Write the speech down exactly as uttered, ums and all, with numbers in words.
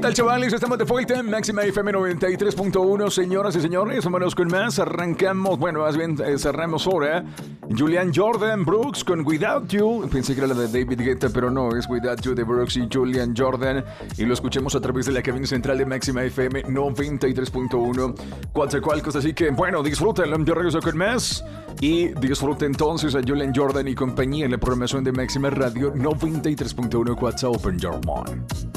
tal, chavales? Estamos de vuelta en Máxima F M noventa y tres punto uno. Señoras y señores, vámonos con más. Arrancamos, bueno, más bien eh, cerramos ahora. Julian Jordan Brooks con Without You. Pensé que era la de David Guetta, pero no, es Without You de Brooks y Julian Jordan. Y lo escuchamos a través de la cabina central de Máxima F M noventa y tres punto uno. Coatzacoalcos, así que, bueno, disfruten. Yo regreso con más. Y disfruten entonces a Julian Jordan y compañía en la programación de Máxima Radio noventa y tres punto uno. What's Open Your Mind.